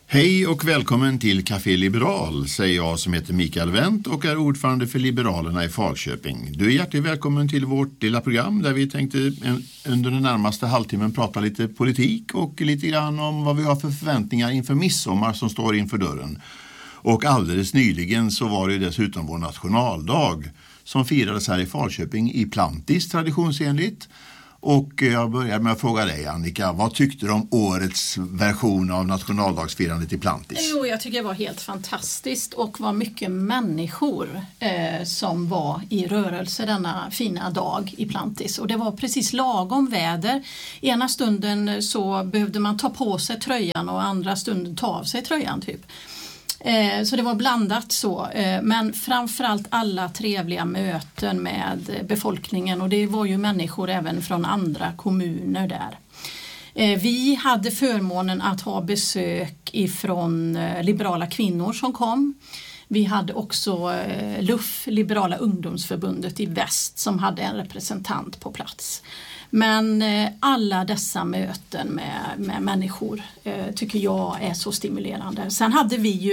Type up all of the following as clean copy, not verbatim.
Hej och välkommen till Café Liberal, säger jag som heter Mikael Wendt och är ordförande för Liberalerna i Falköping. Du är hjärtligt välkommen till vårt lilla program där vi tänkte under den närmaste halvtimmen prata lite politik och lite grann om vad vi har för förväntningar inför midsommar som står inför dörren. Och alldeles nyligen så var det dessutom vår nationaldag som firades här i Falköping i Plantis traditionsenligt. Och jag börjar med att fråga dig, Annika, vad tyckte du om årets version av nationaldagsfirandet i Plantis? Jo, jag tycker det var helt fantastiskt och var mycket människor som var i rörelse denna fina dag i Plantis. Och det var precis lagom väder. Ena stunden så behövde man ta på sig tröjan och andra stunden ta av sig tröjan typ. Så det var blandat så, men framförallt alla trevliga möten med befolkningen, och det var ju människor även från andra kommuner där. Vi hade förmånen att ha besök ifrån liberala kvinnor som kom. Vi hade också LUF, Liberala ungdomsförbundet i väst, som hade en representant på plats. Men alla dessa möten med människor tycker jag är så stimulerande. Sen hade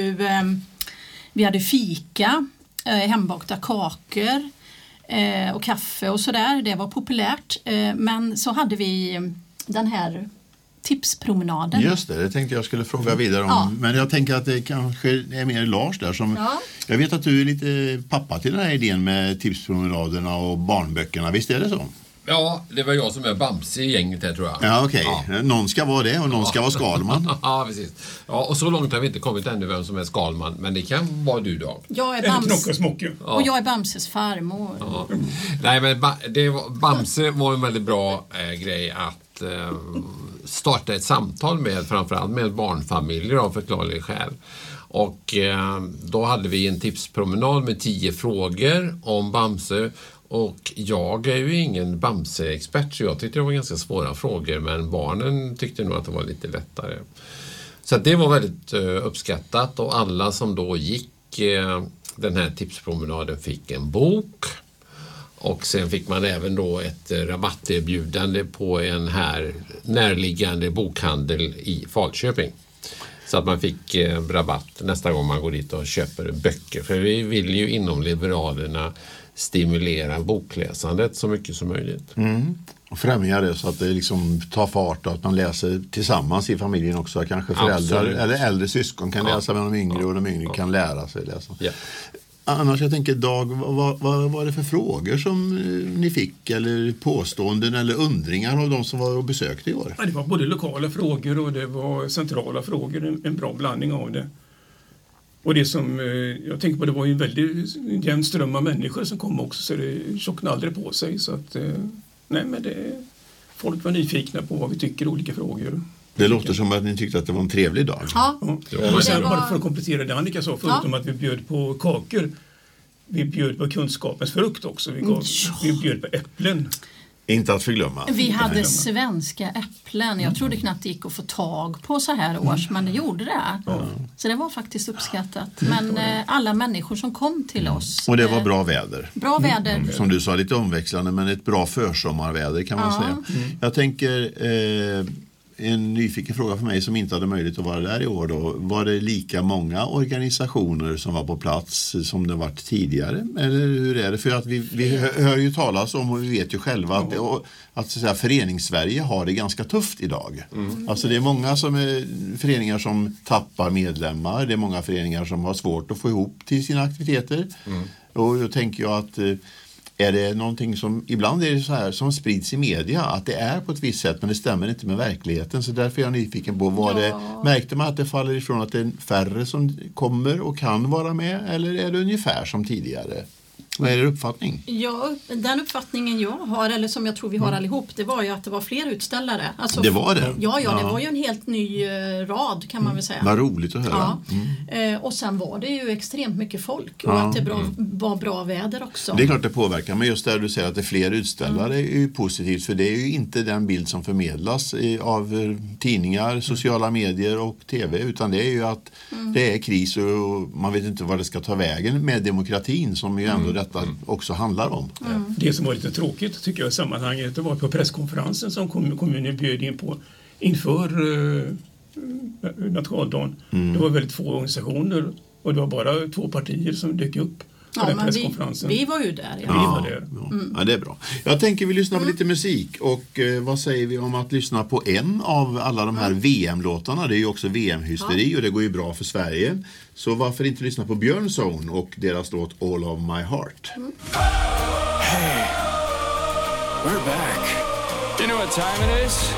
vi hade fika, hembakta kakor och kaffe och sådär. Det var populärt. Men så hade vi den här tipspromenaden. Just det tänkte jag skulle fråga vidare om. Ja. Men jag tänker att det kanske är mer Lars där som... Ja. Jag vet att du är lite pappa till den här idén med tipspromenaderna och barnböckerna. Visst är det så? Ja, det var jag som är Bamse i gänget här, tror jag. Ja, okej. Ja. Någon ska vara det och någon ska vara Skalman. Ja, precis. Ja, och så långt har vi inte kommit ännu vem som är Skalman. Men det kan vara du då. Jag är Bamse. Och jag är Bamses farmor. Ja. Nej, men Bamse var en väldigt bra grej att starta ett samtal med, framförallt med barnfamiljer av förklarlig skäl. Och då hade vi en tipspromenad med 10 frågor om Bamse. Och jag är ju ingen Bamse-expert, så jag tyckte det var ganska svåra frågor, men barnen tyckte nog att det var lite lättare. Så det var väldigt uppskattat, och alla som då gick den här tipspromenaden fick en bok. Och sen fick man även då ett rabatterbjudande på en här närliggande bokhandel i Falköping. Så att man fick rabatt nästa gång man går dit och köper böcker. För vi vill ju inom Liberalerna stimulera bokläsandet så mycket som möjligt. Mm. Och främja det så att det liksom tar fart och att man läser tillsammans i familjen också. Kanske föräldrar eller äldre syskon kan läsa med de yngre och de yngre kan lära sig läsa. Ja. Annars jag tänker Dag, vad var det för frågor som ni fick, eller påståenden eller undringar av de som var och besökte i år? Ja, det var både lokala frågor och det var centrala frågor, en bra blandning av det. Och det som jag tänker på, det var ju en väldigt jämn ström av människor som kom också, så det tjocknade aldrig på sig. Så att, folk var nyfikna på vad vi tycker i olika frågor. Det låter som att ni tyckte att det var en trevlig dag. Ja. Och sen bara för att komplettera det Annika sa förut om att vi bjöd på kakor. Vi bjöd på kunskapens frukt också. Vi bjöd på äpplen. Inte att förglömma. Vi hade svenska äpplen. Jag trodde knappt det gick att få tag på så här års, men det gjorde det. Så det var faktiskt uppskattat. Men alla människor som kom till oss. Och det var bra väder. Bra väder. Som du sa, lite omväxlande, men ett bra försommarväder kan man säga. Jag tänker... En nyfiken fråga för mig som inte hade möjlighet att vara där i år då. Var det lika många organisationer som var på plats som det varit tidigare? Eller hur är det? För att vi hör ju talas om, och vi vet ju själva att så att säga, Föreningssverige har det ganska tufft idag. Alltså det är många föreningar som tappar medlemmar. Det är många föreningar som har svårt att få ihop till sina aktiviteter. Och då tänker jag att... Är det någonting som, ibland är det så här som sprids i media, att det är på ett visst sätt men det stämmer inte med verkligheten, så därför är jag nyfiken på, märkte man att det faller ifrån att det är färre som kommer och kan vara med, eller är det ungefär som tidigare? Vad är er uppfattning? Ja, den uppfattningen jag har, eller som jag tror vi har allihop, det var ju att det var fler utställare. Alltså, det var det? Ja, det var ju en helt ny rad kan man väl säga. Vad roligt att höra. Ja. Och sen var det ju extremt mycket folk och att det var bra väder också. Det är klart det påverkar, men just där du säger att det är fler utställare är ju positivt, för det är ju inte den bild som förmedlas av tidningar, sociala medier och tv, utan det är ju att det är kris och man vet inte vad det ska ta vägen med demokratin som ju ändå detta också handlar om. Det som var lite tråkigt tycker jag i sammanhanget, det var på presskonferensen som kommunen bjöd in på inför nationaldagen. Det var väldigt få organisationer och det var bara 2 partier som dök upp på den presskonferensen. Vi var ju där. Vi var där. Ja, det är bra. Jag tänker vi lyssnar på lite musik och vad säger vi om att lyssna på en av alla de här VM-låtarna? Det är ju också VM-hysteri och det går ju bra för Sverige. Så varför inte lyssna på Björnzone och deras låt All of My Heart? Hey, we're back. You know what time it is?